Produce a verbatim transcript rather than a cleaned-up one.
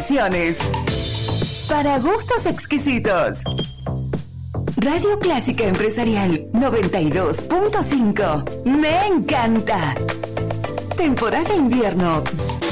estaciones. Para gustos exquisitos. Radio Clásica Empresarial noventa y dos punto cinco. Me encanta. Temporada invierno.